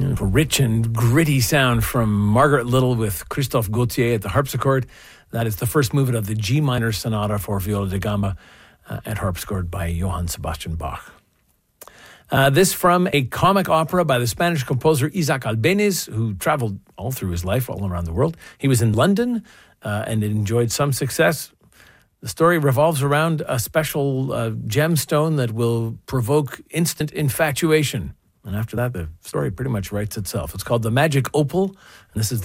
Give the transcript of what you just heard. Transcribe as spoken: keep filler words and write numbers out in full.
Rich and gritty sound from Margaret Little with Christophe Gauthier at the harpsichord. That is the first movement of the G minor sonata for viola da gamba uh, and harpsichord by Johann Sebastian Bach. Uh, this from a comic opera by the Spanish composer Isaac Albéniz, who traveled all through his life all around the world. He was in London uh, and enjoyed some success. The story revolves around a special uh, gemstone that will provoke instant infatuation. And after that, the story pretty much writes itself. It's called The Magic Opal, and this is the